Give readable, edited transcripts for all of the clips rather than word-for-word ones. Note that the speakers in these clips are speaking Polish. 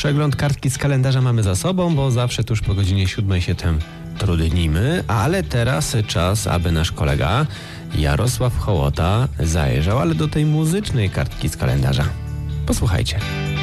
Przegląd kartki z kalendarza mamy za sobą, bo zawsze tuż po godzinie 7 się tym trudnimy, ale teraz czas, aby nasz kolega Jarosław Hołota zajrzał, ale do tej muzycznej kartki z kalendarza. Posłuchajcie.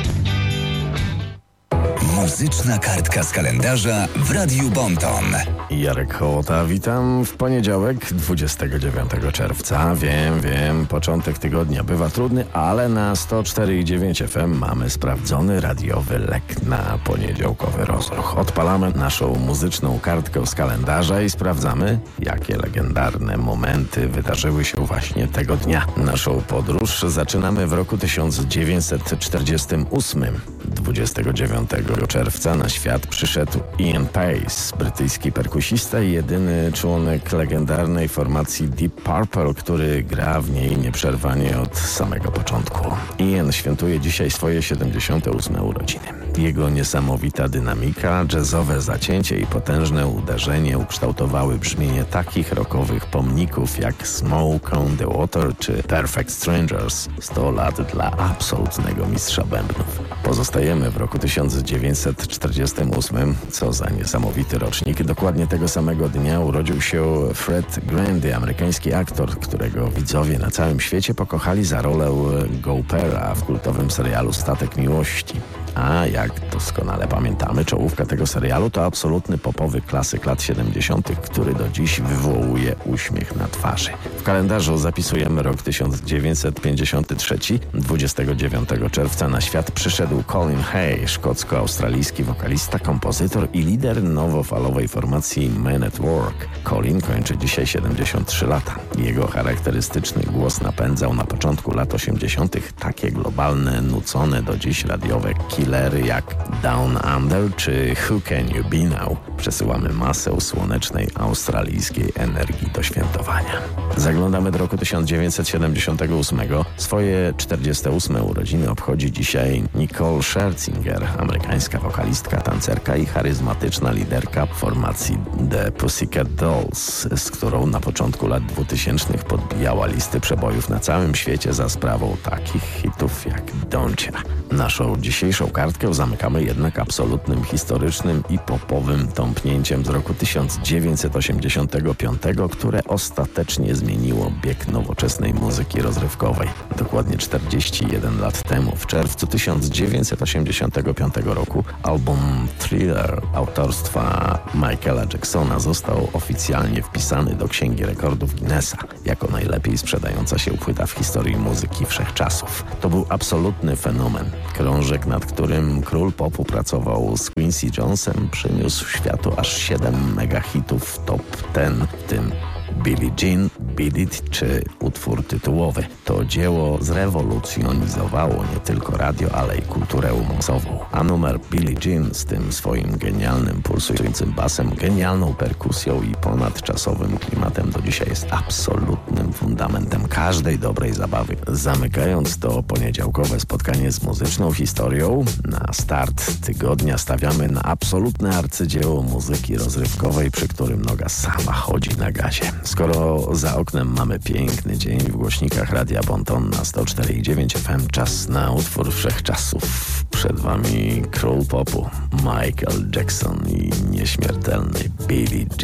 Muzyczna kartka z kalendarza w Radiu Bonton. Jarek Hołota, witam w poniedziałek 29 czerwca. Wiem, początek tygodnia bywa trudny, ale na 104,9 FM mamy sprawdzony radiowy lek na poniedziałkowy rozruch. Odpalamy naszą muzyczną kartkę z kalendarza i sprawdzamy, jakie legendarne momenty wydarzyły się właśnie tego dnia. Naszą podróż zaczynamy w roku 1948. 29 czerwca na świat przyszedł Ian Pace, brytyjski perkusista i jedyny członek legendarnej formacji Deep Purple, który gra w niej nieprzerwanie od samego początku. Ian świętuje dzisiaj swoje 78 urodziny. Jego niesamowita dynamika, jazzowe zacięcie i potężne uderzenie ukształtowały brzmienie takich rockowych pomników jak Smoke on the Water czy Perfect Strangers. 100 lat dla absolutnego mistrza bębnów. Pozostajemy w roku 1948, co za niesamowity rocznik. Dokładnie tego samego dnia urodził się Fred Grandy, amerykański aktor, którego widzowie na całym świecie pokochali za rolę Goupera w kultowym serialu Statek Miłości. A jak doskonale pamiętamy, czołówka tego serialu to absolutny popowy klasyk lat 70., który do dziś wywołuje uśmiech na twarzy. W kalendarzu zapisujemy rok 1953. 29 czerwca na świat przyszedł Colin Hay, szkocko-australijski wokalista, kompozytor i lider nowofalowej formacji Men at Work. Colin kończy dzisiaj 73 lata. Jego charakterystyczny głos napędzał na początku lat 80. takie globalne, nucone do dziś radiowe killery jak Down Under czy Who Can You Be Now. Przesyłamy masę słonecznej australijskiej energii do świętowania. Zaglądamy do roku 1978. Swoje 48 urodziny obchodzi dzisiaj Nicole Scherzinger, amerykańska wokalistka, tancerka i charyzmatyczna liderka formacji The Pussycat Dolls, z którą na początku lat 2000 podbijała listy przebojów na całym świecie za sprawą takich hitów jak Don't Ya. Naszą dzisiejszą kartkę zamykamy jednak absolutnym, historycznym i popowym tąpnięciem z roku 1985, które ostatecznie zmieniło bieg nowoczesnej muzyki rozrywkowej. Dokładnie 41 lat temu, w czerwcu 1985 roku, album Thriller autorstwa Michaela Jacksona został oficjalnie wpisany do Księgi Rekordów Guinnessa jako najlepiej sprzedająca się płyta w historii muzyki wszechczasów. To był absolutny fenomen. Krążek, nad którym król popu pracował z Quincy Jonesem, przyniósł światu aż 7 megahitów top 10, w tym Billie Jean, Beat It czy utwór tytułowy. To dzieło zrewolucjonizowało nie tylko radio, ale i kulturę masową. A numer Billie Jean z tym swoim genialnym, pulsującym basem, genialną perkusją i ponadczasowym klimatem do dzisiaj jest absolutnym fundamentem każdej dobrej zabawy. Zamykając to poniedziałkowe spotkanie z muzyczną historią, na start tygodnia stawiamy na absolutne arcydzieło muzyki rozrywkowej, przy którym noga sama chodzi na gazie. Skoro za oknem mamy piękny dzień, w głośnikach Radia Bonton na 104,9 FM, czas na utwór wszechczasów. Przed wami król popu Michael Jackson i nieśmiertelny Billie Jean.